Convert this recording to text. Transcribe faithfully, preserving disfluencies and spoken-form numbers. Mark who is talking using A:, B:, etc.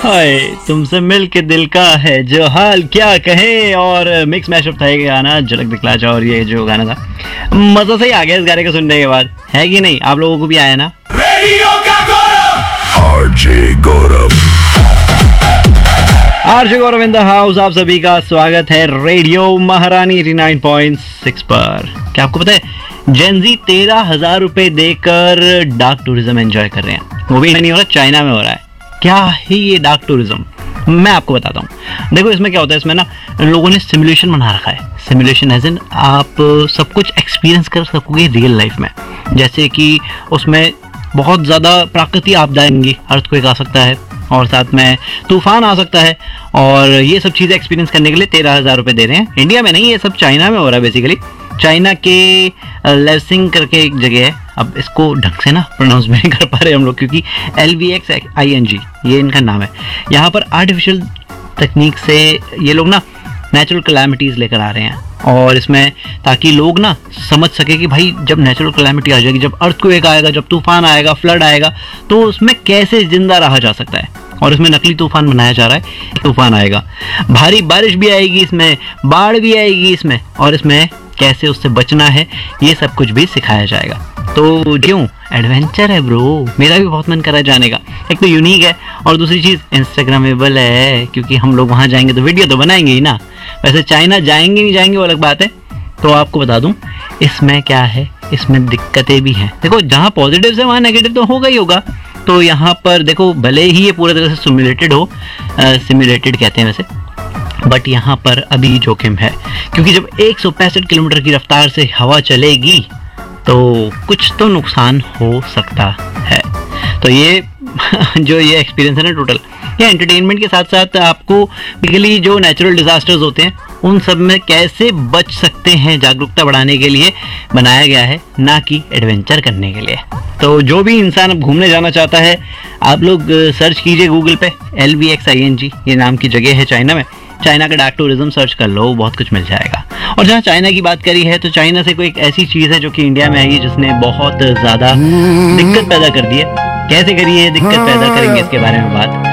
A: हाय तुमसे मिल के दिल का है जो हाल क्या कहे। और मिक्स मैशअप था ये गाना, झलक दिखला जा। और ये जो गाना था मजा से ही आ गया इस गाने को सुनने के बाद, है कि नहीं? आप लोगों को भी आया ना?
B: रेडियो का गौरव
C: RJ Gaurav
A: RJ Gaurav in the house. आप सभी का स्वागत है रेडियो महारानी नाइंटी पॉइंट सिक्स पर। क्या आपको पता है जेनजी तेरह हजार रुपए देकर डार्क टूरिज्म एंजॉय कर रहे हैं? वो भी नहीं हो रहा, चाइना में हो रहा है। क्या है ये डार्क टूरिज्म? मैं आपको बताता हूँ। देखो इसमें क्या होता है, इसमें ना लोगों ने सिमुलेशन बना रखा है। सिमुलेशन एज इन आप सब कुछ एक्सपीरियंस कर सकोगे रियल लाइफ में। जैसे कि उसमें बहुत ज़्यादा प्राकृतिक आपदाएं आएंगी, अर्थक्वेक आ सकता है और साथ में तूफान आ सकता है। और ये सब चीज़ें एक्सपीरियंस करने के लिए तेरह हज़ार रुपये दे रहे हैं। इंडिया में नहीं, ये सब चाइना में हो रहा है बेसिकली। चाइना के लेवसिंग करके एक जगह है, अब इसको ढंग से ना प्रोनाउंस भी नहीं कर पा रहे हम लोग, क्योंकि L V x I N G ये इनका नाम है। यहाँ पर आर्टिफिशियल तकनीक से ये लोग ना नेचुरल कैलामिटीज़ लेकर आ रहे हैं, और इसमें ताकि लोग ना समझ सके कि भाई जब नेचुरल कैलामिटी आ जाएगी, जब अर्थक्वेक आएगा, जब तूफान आएगा, फ्लड आएगा, तो उसमें कैसे जिंदा रहा जा सकता है। और इसमें नकली तूफान बनाया जा रहा है। तूफान आएगा, भारी बारिश भी आएगी, इसमें बाढ़ भी आएगी इसमें, और इसमें कैसे उससे बचना है ये सब कुछ भी सिखाया जाएगा। तो क्यों एडवेंचर है ब्रो, मेरा भी बहुत मन कर रहा है जाने का। एक तो यूनिक है और दूसरी चीज़ इंस्टाग्रामेबल है, क्योंकि हम लोग वहाँ जाएंगे तो वीडियो तो बनाएंगे ही ना। वैसे चाइना जाएंगे नहीं जाएंगे वो अलग बात है। तो आपको बता दूं इसमें क्या है, इसमें दिक्कतें भी हैं। देखो जहाँ पॉजिटिव है वहाँ नेगेटिव तो होगा ही होगा। तो यहाँ पर देखो भले ही ये पूरे तरह से सिमुलेटेड हो, सिमुलेटेड कहते हैं वैसे, बट यहाँ पर अभी जोखिम है, क्योंकि जब एक सौ पैंसठ किलोमीटर की रफ्तार से हवा चलेगी तो कुछ तो नुकसान हो सकता है। तो ये जो ये एक्सपीरियंस है ना टोटल, ये एंटरटेनमेंट के साथ साथ आपको बेसिकली जो नेचुरल डिजास्टर्स होते हैं उन सब में कैसे बच सकते हैं जागरूकता बढ़ाने के लिए बनाया गया है, ना कि एडवेंचर करने के लिए। तो जो भी इंसान अब घूमने जाना चाहता है, आप लोग सर्च कीजिए गूगल पे, L V x I N G ये नाम की जगह है चाइना में। चाइना का डार्क टूरिज्म सर्च कर लो, बहुत कुछ मिल जाएगा। और जहाँ चाइना की बात करी है, तो चाइना से कोई एक ऐसी चीज़ है जो कि इंडिया में आई, जिसने बहुत ज़्यादा दिक्कत पैदा कर दी है। कैसे करी है दिक्कत पैदा, करेंगे इसके बारे में बात।